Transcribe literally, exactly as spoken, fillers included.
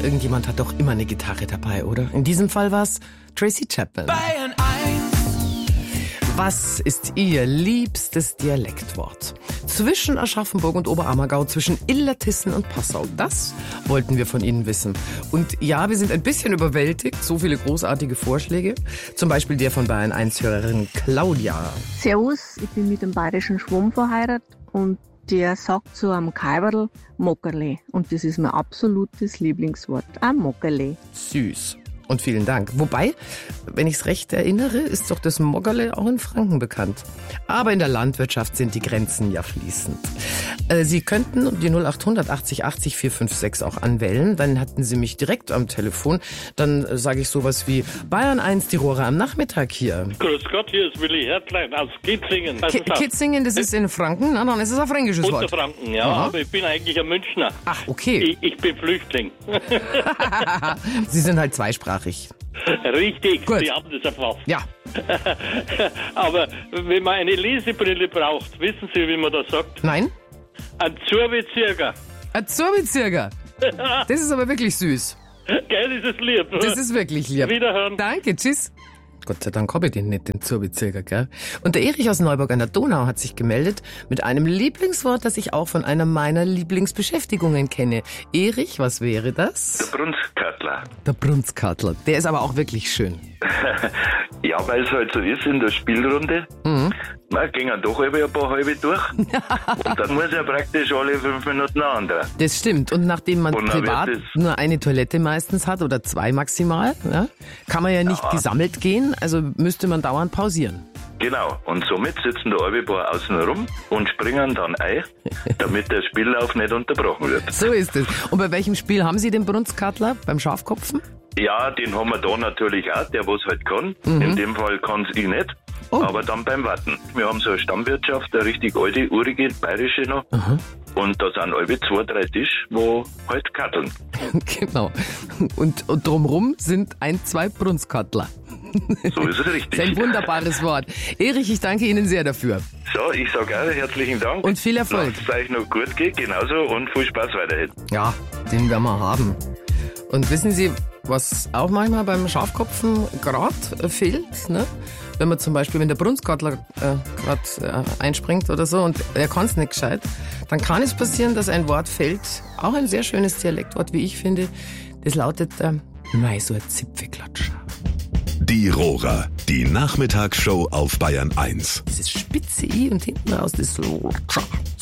irgendjemand hat doch immer eine Gitarre dabei, oder? In diesem Fall war es Tracy Chapman. Bayern eins. Was ist Ihr liebstes Dialektwort? Zwischen Aschaffenburg und Oberammergau, zwischen Illertissen und Passau. Das wollten wir von Ihnen wissen. Und ja, wir sind ein bisschen überwältigt. So viele großartige Vorschläge. Zum Beispiel der von Bayern eins Hörerin Claudia. Servus, ich bin mit dem bayerischen Schwamm verheiratet und der sagt zu einem Kaiberl Mockerle. Und das ist mein absolutes Lieblingswort. Ein Mockerle. Süß. Und vielen Dank. Wobei, wenn ich es recht erinnere, ist doch das Moggerle auch in Franken bekannt. Aber in der Landwirtschaft sind die Grenzen ja fließend. Äh, Sie könnten die null acht hundert achtzig achtzig vier fünf sechs auch anwählen. Dann hatten Sie mich direkt am Telefon. Dann äh, sage ich sowas wie Bayern eins, die Rohre am Nachmittag hier. Grüß Gott, hier ist Willi Hertlein aus Kitzingen. Ki- Kitzingen, das ist in Franken? Na, dann ist es ein fränkisches Wort. Unterfranken, ja, Aha. aber ich bin eigentlich ein Münchner. Ach, okay. Ich, ich bin Flüchtling. Sie sind halt zweisprachig. Richtig, Gut. Sie haben das erfasst. Ja. Aber wenn man eine Lesebrille braucht, wissen Sie, wie man das sagt? Nein? Ein Zurbezirger. Ein Zurbezirger. Das ist aber wirklich süß. Geil, ist es lieb. Das ist wirklich lieb. Wiederhören. Danke, tschüss. Gott sei Dank habe ich den nicht, den Zurbezirger, gell? Und der Erich aus Neuburg an der Donau hat sich gemeldet mit einem Lieblingswort, das ich auch von einer meiner Lieblingsbeschäftigungen kenne. Erich, was wäre das? Der Brunskatler. Der Brunskatler. Der ist aber auch wirklich schön. Ja, weil es halt so ist in der Spielrunde. Mhm. Man gehen doch ein paar halbe durch. Und dann muss ja praktisch alle fünf Minuten ein anderer. Das stimmt. Und nachdem man Und dann privat wird nur eine Toilette meistens hat oder zwei maximal, ja, kann man ja nicht Ja. gesammelt gehen, also müsste man dauernd pausieren. Genau. Und somit sitzen da alle paar außen rum und springen dann ein, damit der Spiellauf nicht unterbrochen wird. So ist es. Und bei welchem Spiel haben Sie den Brunskatler? Beim Schafkopfen? Ja, den haben wir da natürlich auch, der was halt kann. Mhm. In dem Fall kann es ich nicht. Oh. Aber dann beim Warten. Wir haben so eine Stammwirtschaft, eine richtig alte, urige, bayerische noch. Aha. Und da sind alle zwei, drei Tisch, wo halt katteln. Genau. Und, und drumrum sind ein, zwei Brunskatler. So ist es richtig. Das ist ein wunderbares Wort. Erich, ich danke Ihnen sehr dafür. So, ich sage auch herzlichen Dank. Und viel Erfolg. Lasst es euch noch gut geht, genauso, und viel Spaß weiterhin. Ja, den werden wir haben. Und wissen Sie, was auch manchmal beim Schafkopfen gerade äh, fehlt? Ne? Wenn man zum Beispiel, wenn der Brunskatler äh, gerade äh, einspringt oder so und er kann es nicht gescheit, dann kann es passieren, dass ein Wort fällt, auch ein sehr schönes Dialektwort, wie ich finde. Das lautet, äh, mei, so ein Zipfelklatscher. Die Rohrer, die Nachmittagsshow auf Bayern eins. Dieses spitze I und hinten raus das so,